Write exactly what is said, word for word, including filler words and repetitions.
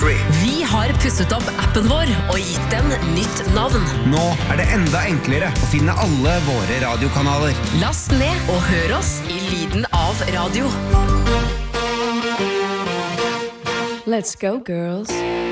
tre. Vi har pusset opp appen vår og gitt den nytt navn. Nå er det enda enklere å finne alle våre radiokanaler. Last ned og hør oss i lyden av radio. Let's go, girls.